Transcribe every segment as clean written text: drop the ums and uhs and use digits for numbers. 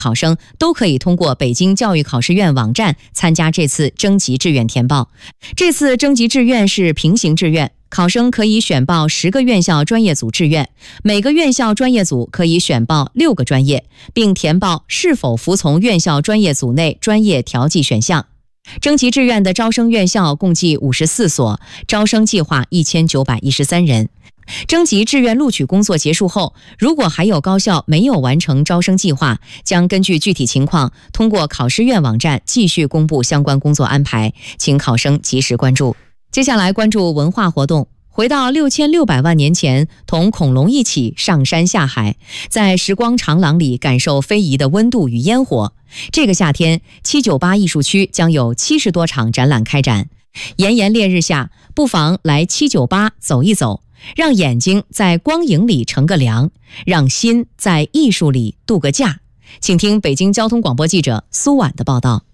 考生都可以通过北京教育考试院网站参加这次征集志愿填报。这次征集志愿是平行志愿，考生可以选报10个院校专业组志愿，每个院校专业组可以选报6个专业，并填报是否服从院校专业组内专业调剂选项。征集志愿的招生院校共计54所，招生计划1913人。征集志愿录取工作结束后，如果还有高校没有完成招生计划，将根据具体情况通过考试院网站继续公布相关工作安排，请考生及时关注。接下来关注文化活动。回到6600万年前，同恐龙一起上山下海，在时光长廊里感受非遗的温度与烟火。这个夏天，798艺术区将有70多场展览开展。炎炎烈日下，不妨来798走一走，让眼睛在光影里乘个凉，让心在艺术里度个假。请听北京交通广播记者苏婉的报道。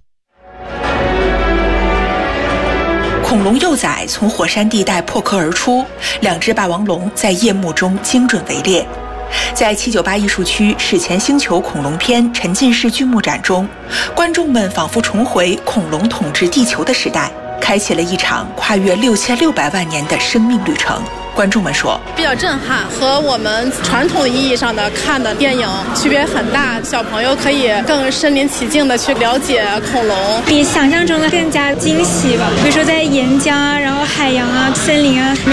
恐龙幼崽从火山地带破壳而出，2只霸王龙在夜幕中精准围猎。在798艺术区史前星球恐龙篇沉浸式剧目展中，观众们仿佛重回恐龙统治地球的时代，开启了一场跨越6600万年的生命旅程。观众们说， 比较震撼，和我们传统意义上的看的电影区别很大，小朋友可以更身临其境的去了解恐龙， 比想象中的更加惊喜吧。比如说在岩浆啊，然后海洋啊，森林啊，